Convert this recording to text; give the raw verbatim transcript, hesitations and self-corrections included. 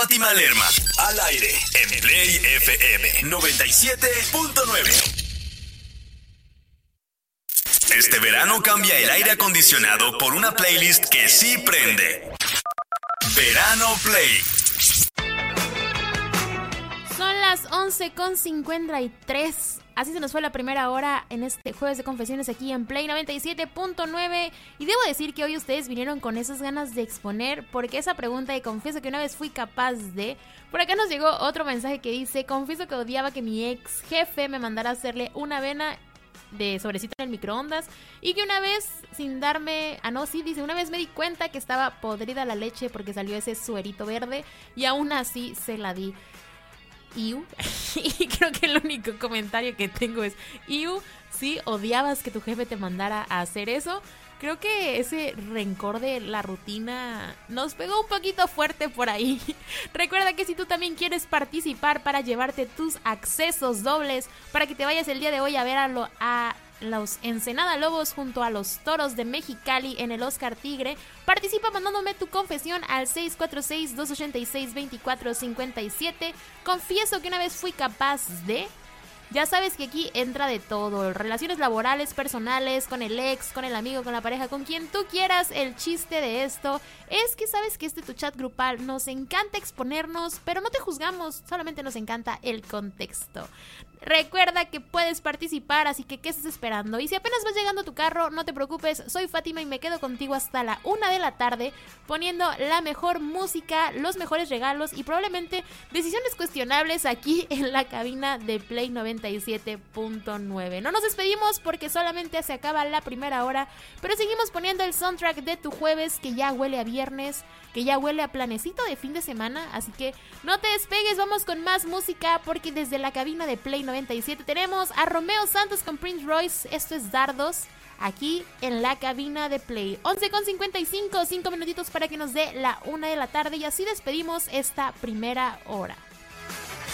Fátima Lerma, al aire, en Play F M noventa y siete punto nueve. Este verano cambia el aire acondicionado por una playlist que sí prende. Verano Play. Son las once con cincuenta y tres. Así se nos fue la primera hora en este jueves de confesiones aquí en Play noventa y siete punto nueve. Y debo decir que hoy ustedes vinieron con esas ganas de exponer, porque esa pregunta de confieso que una vez fui capaz de... Por acá nos llegó otro mensaje que dice: confieso que odiaba que mi ex jefe me mandara a hacerle una avena de sobrecito en el microondas, y que una vez sin darme... Ah, no, sí, dice: una vez me di cuenta que estaba podrida la leche porque salió ese suerito verde y aún así se la di. Iu. Y creo que el único comentario que tengo es: Iu, sí, odiabas que tu jefe te mandara a hacer eso. Creo que ese rencor de la rutina nos pegó un poquito fuerte por ahí. Recuerda que si tú también quieres participar para llevarte tus accesos dobles para que te vayas el día de hoy a ver a, lo, a los Ensenada Lobos junto a los Toros de Mexicali en el Oscar Tigre, participa mandándome tu confesión al seis cuatro seis, dos ocho seis, dos cuatro cinco siete. Confieso que una vez fui capaz de... Ya sabes que aquí entra de todo: relaciones laborales, personales, con el ex, con el amigo, con la pareja, con quien tú quieras. El chiste de esto es que sabes que este tu chat grupal nos encanta exponernos, pero no te juzgamos, solamente nos encanta el contexto. Recuerda que puedes participar, así que ¿qué estás esperando? Y si apenas vas llegando a tu carro, no te preocupes, soy Fátima y me quedo contigo hasta la una de la tarde poniendo la mejor música, los mejores regalos y probablemente decisiones cuestionables aquí en la cabina de Play noventa y siete punto nueve. No nos despedimos porque solamente se acaba la primera hora, pero seguimos poniendo el soundtrack de tu jueves, que ya huele a viernes, que ya huele a planecito de fin de semana, así que no te despegues, vamos con más música, porque desde la cabina de Play noventa y siete tenemos a Romeo Santos con Prince Royce. Esto es Dardos, aquí en la cabina de Play. once con cincuenta y cinco, cinco minutitos para que nos dé la una de la tarde, y así despedimos esta primera hora.